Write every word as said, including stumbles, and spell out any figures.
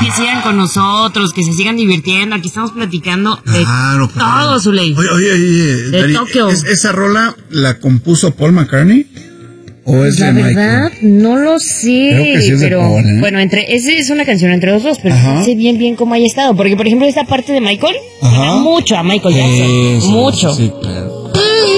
que sigan con nosotros, que se sigan divirtiendo. Aquí estamos platicando de claro, claro. todo, Zuley. Oye, oye, oye. De Dari, Tokio. ¿es, ¿Esa rola la compuso Paul McCartney? ¿O es La de verdad, Michael? no lo sé. Creo que sí es de pero Paul, ¿eh? bueno, entre ese es una canción entre los dos, pero Ajá. no sé bien bien cómo haya estado. Porque, por ejemplo, esta parte de Michael, Ajá. suena mucho a Michael Jackson. Eso, mucho. sí, claro.